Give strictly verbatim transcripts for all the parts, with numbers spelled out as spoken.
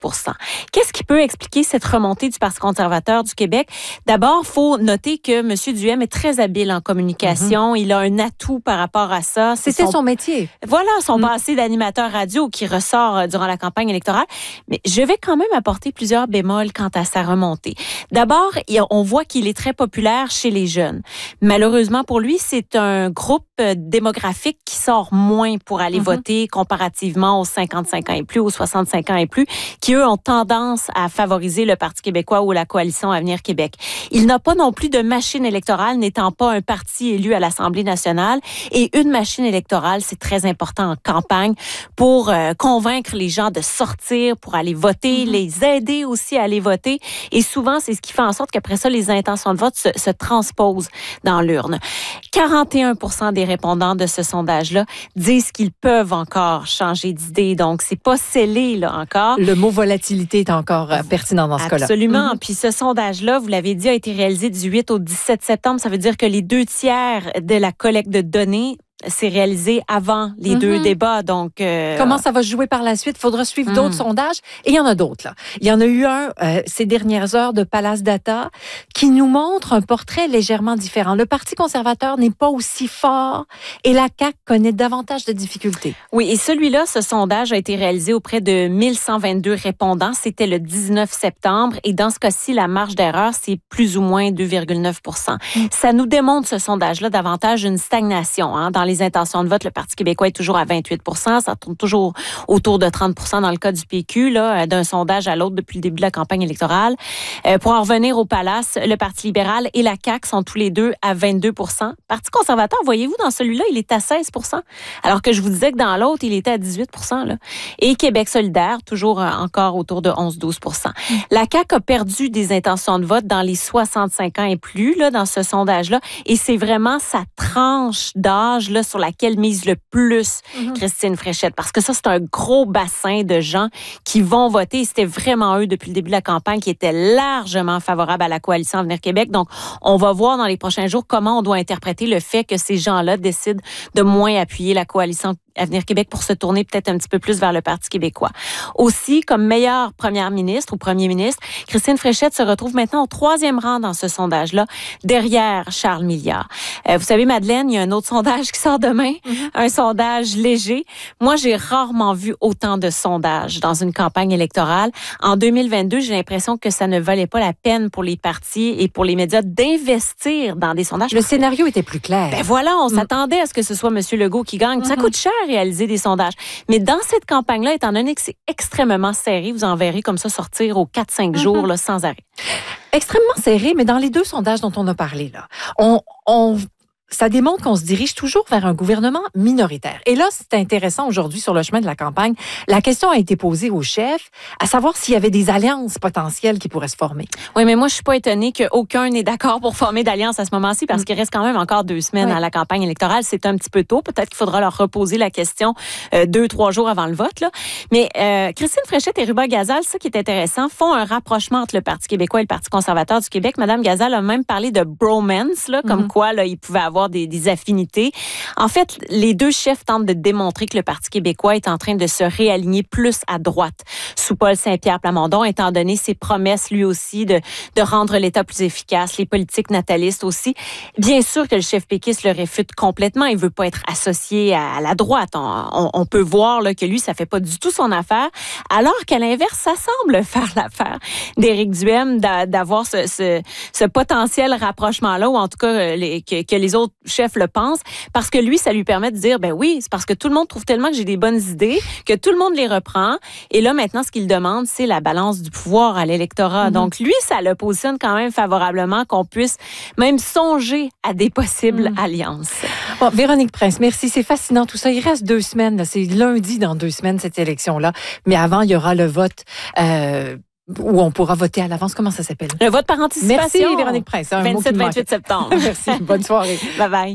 pour cent. Qu'est-ce qui peut expliquer cette remontée du Parti conservateur du Québec? D'abord, faut noter que M. Duhem est très habile en communication. Mm-hmm. Il a un atout par rapport à ça. C'est C'était son, son métier. Voilà, son mm. passé d'animateur radio qui ressort durant la campagne électorale. Mais je vais quand même apporter plusieurs bémols quant à sa remontée. D'abord, on voit qu'il est très populaire chez les jeunes. Malheureusement pour lui, c'est un groupe démographique qui sort moins pour aller mm-hmm. voter comparativement aux cinquante-cinq ans et plus, aux soixante-cinq ans et plus, qui eux ont tendance à favoriser le Parti québécois ou la coalition Avenir Québec. Il n'a pas non plus de machine électorale, n'étant pas un parti élu à l'Assemblée nationale. Et une machine électorale, c'est très important en campagne pour euh, convaincre les gens de sortir, pour aller voter, mm-hmm. les aider aussi à aller voter. Et souvent, c'est ce qui fait en sorte qu'après ça, les intentions de vote se, se transposent dans l'urne. quarante et un pour cent des répondants de ce sondage-là disent qu'ils peuvent encore changer d'idée. Donc, c'est pas scellé, là, encore. Le mot volatilité est encore euh, pertinent dans ce Absolument. cas-là. Absolument. Mm-hmm. Puis ce sondage-là, vous l'avez dit, a été réalisé du huit au dix-sept septembre. Ça veut dire que les deux tiers de la collecte de données c'est réalisé avant les mm-hmm. deux débats. Donc, euh, comment ça va se jouer par la suite? Il faudra suivre mm. d'autres sondages. Et il y en a d'autres, là. Il y en a eu un euh, ces dernières heures de Palace Data qui nous montre un portrait légèrement différent. Le Parti conservateur n'est pas aussi fort et la C A Q connaît davantage de difficultés. Oui, et celui-là, ce sondage a été réalisé auprès de mille cent vingt-deux répondants. C'était le dix-neuf septembre. Et dans ce cas-ci, la marge d'erreur, c'est plus ou moins deux virgule neuf pour cent. Mm. Ça nous démontre, ce sondage-là, davantage une stagnation, hein, dans les les intentions de vote, le Parti québécois est toujours à vingt-huit pour cent. Ça tourne toujours autour de trente pour cent dans le cas du P Q, là, d'un sondage à l'autre depuis le début de la campagne électorale. Euh, pour en revenir au Palace, le Parti libéral et la C A Q sont tous les deux à vingt-deux pour cent. Parti conservateur, voyez-vous, dans celui-là, il est à seize pour cent. Alors que je vous disais que dans l'autre, il était à dix-huit pour cent. Là. Et Québec solidaire, toujours encore autour de onze à douze pour cent. La C A Q a perdu des intentions de vote dans les soixante-cinq ans et plus, là, dans ce sondage-là. Et c'est vraiment sa tranche d'âge, là, sur laquelle mise le plus mm-hmm. Christine Fréchette. Parce que ça, c'est un gros bassin de gens qui vont voter. Et c'était vraiment eux, depuis le début de la campagne, qui étaient largement favorables à la coalition Avenir Québec. Donc, on va voir dans les prochains jours comment on doit interpréter le fait que ces gens-là décident de moins appuyer la coalition Avenir Québec pour se tourner peut-être un petit peu plus vers le Parti québécois. Aussi, comme meilleure première ministre ou premier ministre, Christine Fréchette se retrouve maintenant au troisième rang dans ce sondage-là, derrière Charles Milliard. Euh, vous savez, Madeleine, il y a un autre sondage qui sort demain, mm-hmm. un sondage léger. Moi, j'ai rarement vu autant de sondages dans une campagne électorale. En deux mille vingt-deux, j'ai l'impression que ça ne valait pas la peine pour les partis et pour les médias d'investir dans des sondages. Le scénario était plus clair. Ben voilà, on mm. s'attendait à ce que ce soit M. Legault qui gagne. Mm-hmm. Ça coûte cher réaliser des sondages. Mais dans cette campagne-là, étant donné que c'est extrêmement serré, vous en verrez comme ça sortir aux quatre cinq mm-hmm. jours là, sans arrêt. Extrêmement serré, mais dans les deux sondages dont on a parlé, là, on... on... ça démontre qu'on se dirige toujours vers un gouvernement minoritaire. Et là, c'est intéressant aujourd'hui sur le chemin de la campagne. La question a été posée au chef, à savoir s'il y avait des alliances potentielles qui pourraient se former. Oui, mais moi, je suis pas étonnée qu'aucun n'est d'accord pour former d'alliance à ce moment-ci parce qu'il reste quand même encore deux semaines oui. à la campagne électorale. C'est un petit peu tôt. Peut-être qu'il faudra leur reposer la question euh, deux, trois jours avant le vote. Là. Mais euh, Christine Fréchette et Ruba Gazal, ça qui est intéressant, font un rapprochement entre le Parti québécois et le Parti conservateur du Québec. Madame Gazal a même parlé de bromance, là, comme mm-hmm. quoi là, ils pouvaient avoir Des, des affinités. En fait, les deux chefs tentent de démontrer que le Parti québécois est en train de se réaligner plus à droite sous Paul Saint-Pierre Plamondon, étant donné ses promesses, lui aussi, de, de rendre l'État plus efficace, les politiques natalistes aussi. Bien sûr que le chef péquiste le réfute complètement. Il veut pas être associé à, à la droite. On, on, on peut voir là, que lui, ça fait pas du tout son affaire, alors qu'à l'inverse, ça semble faire l'affaire d'Éric Duhem d'avoir ce, ce, ce potentiel rapprochement-là, ou en tout cas les, que, que les autres chefs le pense, parce que lui, ça lui permet de dire, ben oui, c'est parce que tout le monde trouve tellement que j'ai des bonnes idées, que tout le monde les reprend. Et là, maintenant, ce qu'il demande, c'est la balance du pouvoir à l'électorat. Mm-hmm. Donc, lui, ça le positionne quand même favorablement qu'on puisse même songer à des possibles mm. alliances. Bon, Véronique Prince, merci. C'est fascinant tout ça. Il reste deux semaines. Là. C'est lundi dans deux semaines, cette élection-là. Mais avant, il y aura le vote... Euh, où on pourra voter à l'avance. Comment ça s'appelle? Le vote par anticipation. Merci, Véronique Prince. vingt-sept vingt-huit septembre. Merci. Bonne soirée. Bye-bye.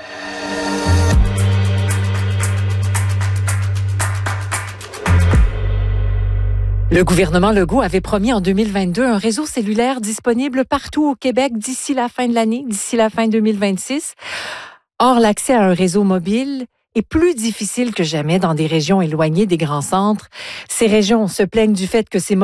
Le gouvernement Legault avait promis en deux mille vingt-deux un réseau cellulaire disponible partout au Québec d'ici la fin de l'année, d'ici la fin deux mille vingt-six. Or, l'accès à un réseau mobile est plus difficile que jamais dans des régions éloignées des grands centres. Ces régions se plaignent du fait que ces